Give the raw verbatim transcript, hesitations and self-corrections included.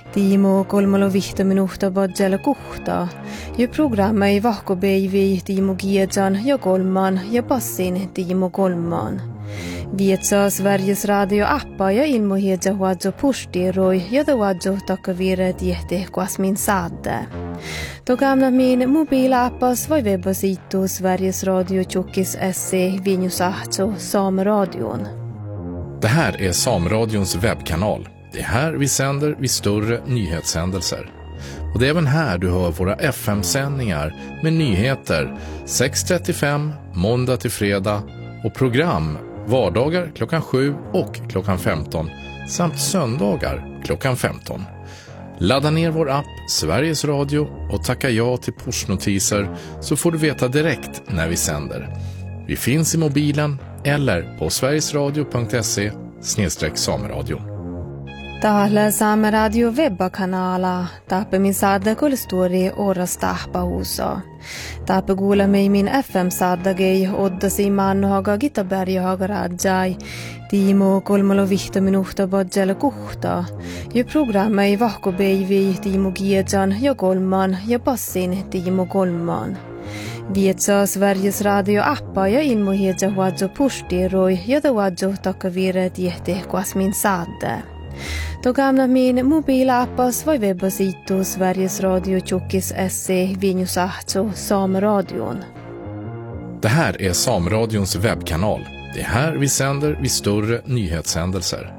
Tiimo kolmalo vihto minuutta badjalla kuhta. Ja programma ei vahko beivi Tiimo Giedjan ja kolman ja passin Tiimo kolman. Vietsa Sveriges radio-appa ja ilmohiedja huadjo pustiroi ja da huadjo takavire tiehti kuasmin saadde. To gamla min mobilappas vai webbasitu Sveriges Radio Tjockis S C Vinjusahto Sameradion. Det här är Sameradions webbkanal. Det är här vi sänder vid större nyhetshändelser. Och det är även här du hör våra F M-sändningar med nyheter sex trettiofem måndag till fredag och program vardagar klockan sju och klockan femton samt söndagar klockan femton. Ladda ner vår app Sveriges Radio och tacka ja till pushnotiser så får du veta direkt när vi sänder. Vi finns i mobilen eller på sverigesradio punkt se snedstreck sameradio. Täällä Saameradio webbakanala. Taappe min saadda kulstori oras tahpa huuso. Taappe kuulemme min F M-saaddagei oddasi maannohaga Gitaberjahaga rajai. Tiimo kolmalo vihto minuutta badjalla kuhta. Ja programma ei vahko beivi Tiimo Giedjan ja kolman ja passin Tiimo kolman. Vietsa Sveriges radio-appa ja ilmohiedja huadjo pustiroi ja da huadjo takavire tiehti kuasmin saadde. To gamla min mobilappas vai webbasitu Sveriges Radio Tjockis S C Vinjusahto Sameradion. Det här är Sameradions webbkanal. Det är här vi sänder vid större nyhetshändelser.